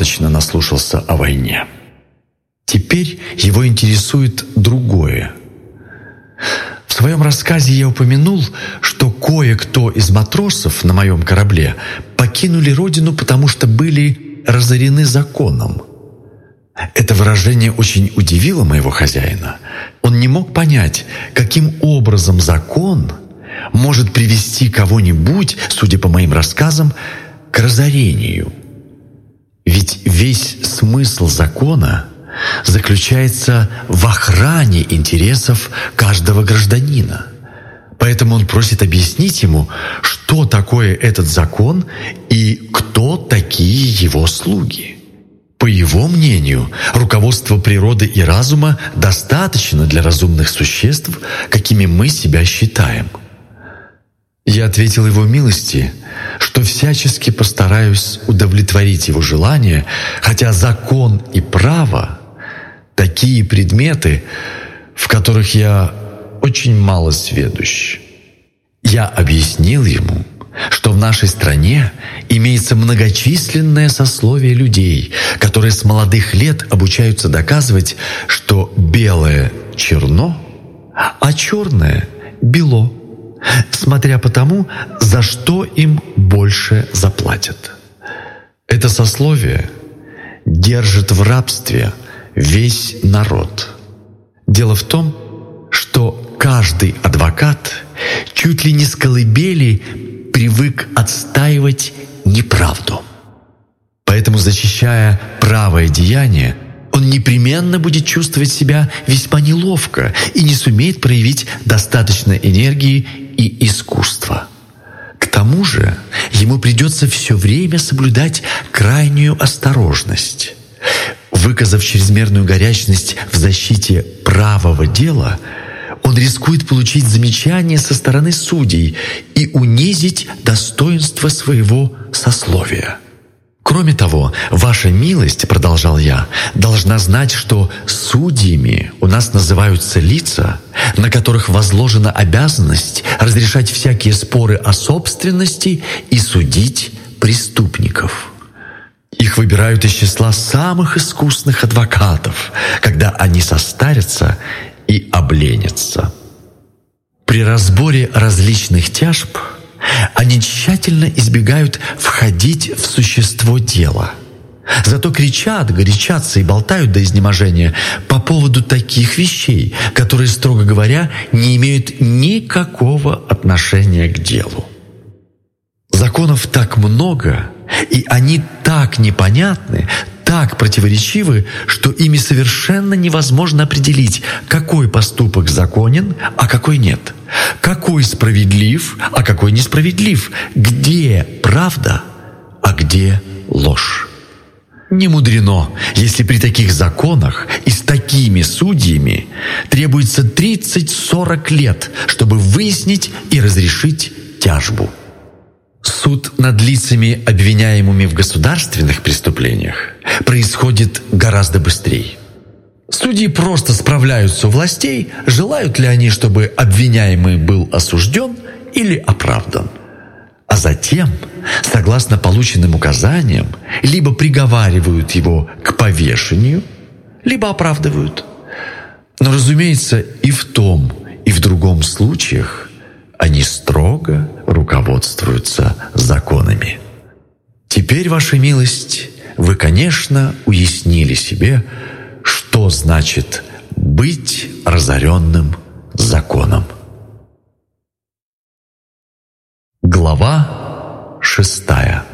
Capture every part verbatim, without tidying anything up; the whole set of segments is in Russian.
достаточно наслушался о войне. Теперь его интересует другое. В своем рассказе я упомянул, что кое-кто из матросов на моем корабле покинули родину, потому что были разорены законом. Это выражение очень удивило моего хозяина. Он не мог понять, каким образом закон может привести кого-нибудь, судя по моим рассказам, к разорению. Ведь весь смысл закона заключается в охране интересов каждого гражданина. Поэтому он просит объяснить ему, что такое этот закон и кто такие его слуги. По его мнению, руководство природы и разума достаточно для разумных существ, какими мы себя считаем. Я ответил его милости, что всячески постараюсь удовлетворить его желание, хотя закон и право — такие предметы, в которых я очень мало сведущ. Я объяснил ему, что в нашей стране имеется многочисленное сословие людей, которые с молодых лет обучаются доказывать, что белое — черно, а черное — бело, смотря по тому, за что им больше заплатят. Это сословие держит в рабстве весь народ. Дело в том, что каждый адвокат чуть ли не с колыбели привык отстаивать неправду. Поэтому, защищая правое деяние, он непременно будет чувствовать себя весьма неловко и не сумеет проявить достаточно энергии и искусства. К тому же ему придется все время соблюдать крайнюю осторожность. Выказав чрезмерную горячность в защите правого дела, он рискует получить замечание со стороны судей и унизить достоинство своего сословия. Кроме того, ваша милость, продолжал я, должна знать, что судьями у нас называются лица, на которых возложена обязанность разрешать всякие споры о собственности и судить преступников. Их выбирают из числа самых искусных адвокатов, когда они состарятся и обленятся. При разборе различных тяжб они тщательно избегают входить в существо дела. Зато кричат, горячатся и болтают до изнеможения по поводу таких вещей, которые, строго говоря, не имеют никакого отношения к делу. Законов так много, и они так непонятны, так противоречивы, что ими совершенно невозможно определить, какой поступок законен, а какой нет, какой справедлив, а какой несправедлив, где правда, а где ложь. Не мудрено, если при таких законах и с такими судьями требуется тридцать-сорок лет, чтобы выяснить и разрешить тяжбу. Суд над лицами, обвиняемыми в государственных преступлениях, происходит гораздо быстрее. Судьи просто справляются у властей, желают ли они, чтобы обвиняемый был осужден или оправдан. А затем, согласно полученным указаниям, либо приговаривают его к повешению, либо оправдывают. Но, разумеется, и в том, и в другом случаях они строго руководствуются законами. Теперь, ваша милость, вы, конечно, уяснили себе, что значит быть разоренным законом. Глава шестая.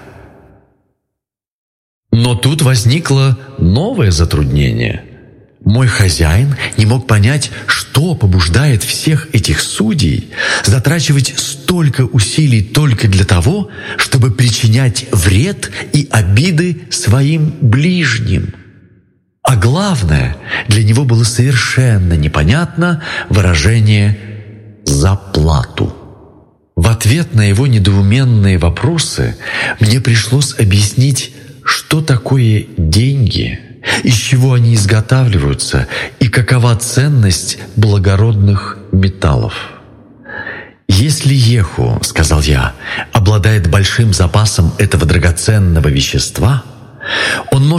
Но тут возникло новое затруднение. Мой хозяин не мог понять, что побуждает всех этих судей затрачивать столько усилий только для того, чтобы причинять вред и обиды своим ближним. А главное, для него было совершенно непонятно выражение «за плату». В ответ на его недоуменные вопросы мне пришлось объяснить, что такое деньги, из чего они изготавливаются и какова ценность благородных металлов. «Если Еху, — сказал я, — обладает большим запасом этого драгоценного вещества, он может